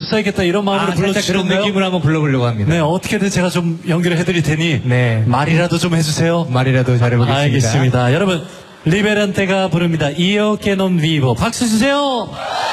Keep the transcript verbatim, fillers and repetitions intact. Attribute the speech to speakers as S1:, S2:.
S1: 써야겠다 이런 마음으로
S2: 아, 살짝
S1: 불러주시는
S2: 그런 느낌으로 한번 불러보려고 합니다.
S1: 네, 어떻게든 제가 좀 연결을 해드릴 테니
S2: 네.
S1: 말이라도 좀 해주세요.
S2: 말이라도 잘해보겠습니다.
S1: 알겠습니다. 여러분, 리베란테가 부릅니다. Io che non vivo. 박수 주세요.